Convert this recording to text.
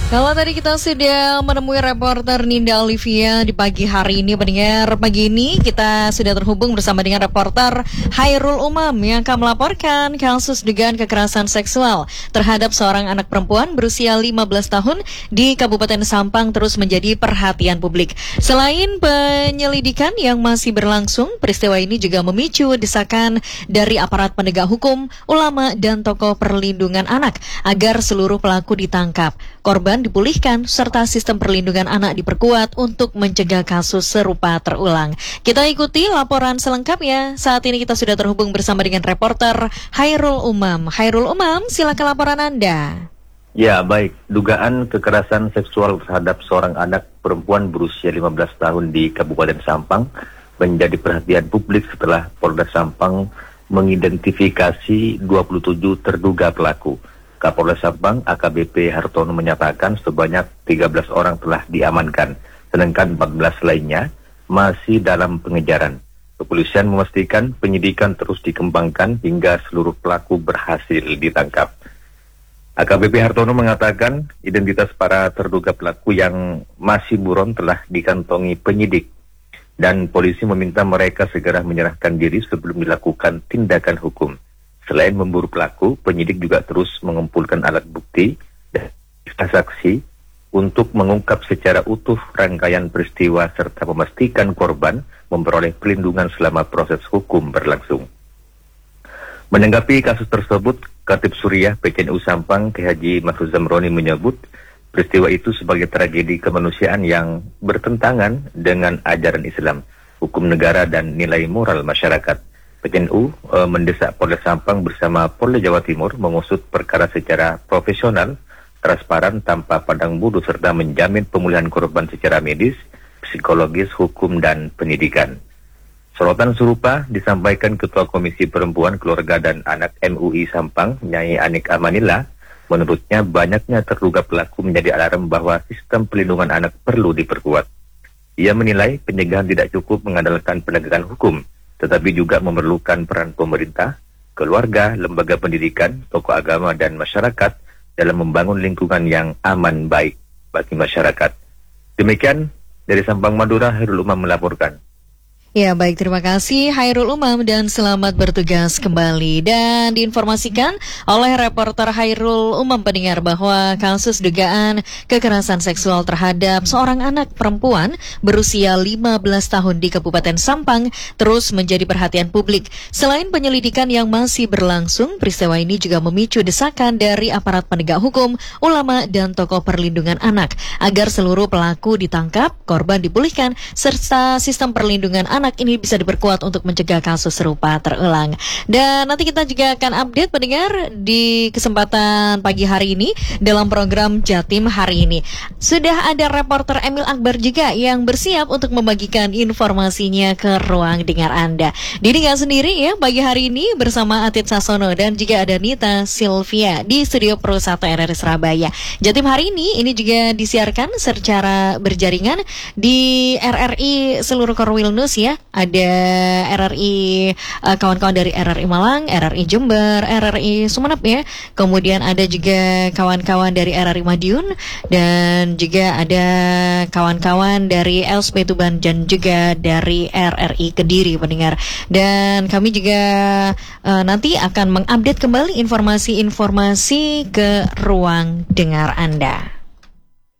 Kalau tadi kita sudah menemui reporter Ninda Olivia di pagi hari ini, pendengar, pagi ini kita sudah terhubung bersama dengan reporter Hairul Umam yang akan melaporkan kasus dugaan kekerasan seksual terhadap seorang anak perempuan berusia 15 tahun di Kabupaten Sampang terus menjadi perhatian publik. Selain penyelidikan yang masih berlangsung, peristiwa ini juga memicu desakan dari aparat penegak hukum, ulama, dan tokoh perlindungan anak agar seluruh pelaku ditangkap, korban dipulihkan, serta sistem perlindungan anak diperkuat untuk mencegah kasus serupa terulang. Kita ikuti laporan selengkapnya. Saat ini kita sudah terhubung bersama dengan reporter Hairul Umam. Hairul Umam, silakan laporan Anda. Ya, baik. Dugaan kekerasan seksual terhadap seorang anak perempuan berusia 15 tahun di Kabupaten Sampang menjadi perhatian publik setelah Polda Sampang mengidentifikasi 27 terduga pelaku. Kapolres Sampang AKBP Hartono menyatakan sebanyak 13 orang telah diamankan, sedangkan 14 lainnya masih dalam pengejaran. Kepolisian memastikan penyidikan terus dikembangkan hingga seluruh pelaku berhasil ditangkap. AKBP Hartono mengatakan identitas para terduga pelaku yang masih buron telah dikantongi penyidik, dan polisi meminta mereka segera menyerahkan diri sebelum dilakukan tindakan hukum. Selain memburu pelaku, penyidik juga terus mengumpulkan alat bukti dan saksi untuk mengungkap secara utuh rangkaian peristiwa serta memastikan korban memperoleh perlindungan selama proses hukum berlangsung. Menanggapi kasus tersebut, Katib Suriah PCNU Sampang K. Haji Mahfuz Zamroni menyebut peristiwa itu sebagai tragedi kemanusiaan yang bertentangan dengan ajaran Islam, hukum negara, dan nilai moral masyarakat. PCNU mendesak Polda Sampang bersama Polda Jawa Timur mengusut perkara secara profesional, transparan, tanpa pandang bulu, serta menjamin pemulihan korban secara medis, psikologis, hukum, dan pendidikan. Sorotan serupa disampaikan Ketua Komisi Perempuan, Keluarga, dan Anak MUI Sampang, Nyai Anik Amanillah. Menurutnya banyaknya terduga pelaku menjadi alarm bahwa sistem perlindungan anak perlu diperkuat. Ia menilai pencegahan tidak cukup mengandalkan penegakan hukum, tetapi juga memerlukan peran pemerintah, keluarga, lembaga pendidikan, tokoh agama, dan masyarakat dalam membangun lingkungan yang aman baik bagi masyarakat. Demikian dari Sampang, Madura, Hairul Umam melaporkan. Ya, baik, terima kasih Hairul Umam dan selamat bertugas kembali. Dan diinformasikan oleh reporter Hairul Umam, pendengar, bahwa kasus dugaan kekerasan seksual terhadap seorang anak perempuan berusia 15 tahun di Kabupaten Sampang terus menjadi perhatian publik. Selain penyelidikan yang masih berlangsung, peristiwa ini juga memicu desakan dari aparat penegak hukum, ulama, dan tokoh perlindungan anak agar seluruh pelaku ditangkap, korban dipulihkan, serta sistem perlindungan anak ini bisa diperkuat untuk mencegah kasus serupa terulang. Dan nanti kita juga akan update, pendengar, di kesempatan pagi hari ini dalam program Jatim hari ini. Sudah ada reporter Emil Akbar juga yang bersiap untuk membagikan informasinya ke ruang dengar Anda. Didi nggak sendiri ya pagi hari ini bersama Atit Sasono dan juga ada Nita Sylvia di studio Pro 1 RRI Surabaya. Jatim hari ini juga disiarkan secara berjaringan di RRI seluruh Korwilnus ya. Ada RRI, kawan-kawan dari RRI Malang, RRI Jember, RRI Sumeneb ya. Kemudian ada juga kawan-kawan dari RRI Madiun, dan juga ada kawan-kawan dari LSP Tuban dan juga dari RRI Kediri, pendengar. Dan kami juga nanti akan mengupdate kembali informasi-informasi ke ruang dengar Anda.